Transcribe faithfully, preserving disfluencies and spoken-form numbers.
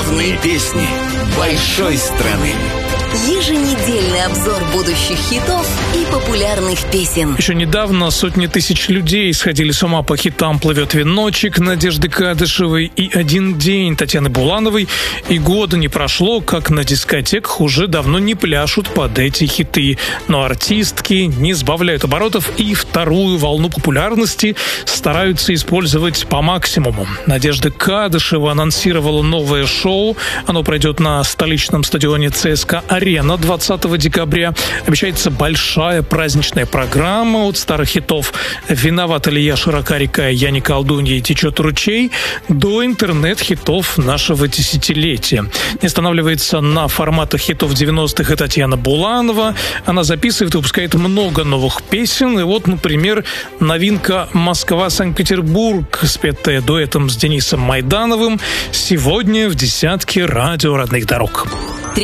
Главные песни большой страны. Еженедельный обзор будущих хитов и популярных песен. Еще недавно сотни тысяч людей сходили с ума по хитам «Плывет веночек» Надежды Кадышевой и «Один день» Татьяны Булановой. И года не прошло, как на дискотеках уже давно не пляшут под эти хиты. Но артистки не сбавляют оборотов и вторую волну популярности стараются использовать по максимуму. Надежда Кадышева анонсировала новое шоу. Оно пройдет на столичном стадионе ЦСКА «Арена» двадцатого декабря. Обещается большая праздничная программа от старых хитов «Виновата ли я, широка река, я не колдунья и течет ручей» до интернет-хитов нашего десятилетия. Не останавливается на форматах хитов девяностых и Татьяна Буланова. Она записывает и выпускает много новых песен. И вот, например, новинка «Москва-Санкт-Петербург», спетая дуэтом с Денисом Майдановым, сегодня в десятке радио родных дорог.